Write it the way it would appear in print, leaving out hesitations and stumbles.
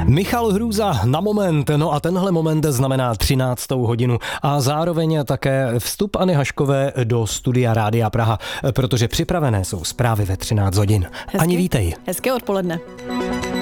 Michal Hrůza na moment, no a tenhle moment znamená 13. hodinu a zároveň také vstup Anny Haškové do studia Rádia Praha, protože připravené jsou zprávy ve 13 hodin. Ani vítej. Hezké odpoledne.